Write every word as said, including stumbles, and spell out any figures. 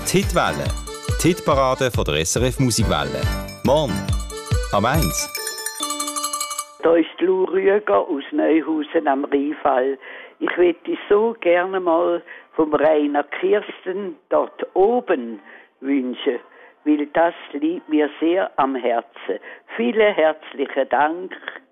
Die Hitwelle, die Hitparade von der S R F Musikwelle. Morgen, am eins. Da ist Lou Rüger aus Neuhausen am Rheinfall. Ich würde so gerne mal vom Rainer Kirsten dort oben wünschen, weil das liegt mir sehr am Herzen. Vielen herzlichen Dank.